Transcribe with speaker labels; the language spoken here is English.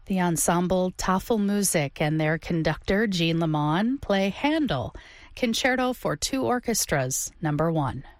Speaker 1: The ensemble Tafelmusik and their conductor Jean Lemon play Handel, Concerto for Two Orchestras, No. 1.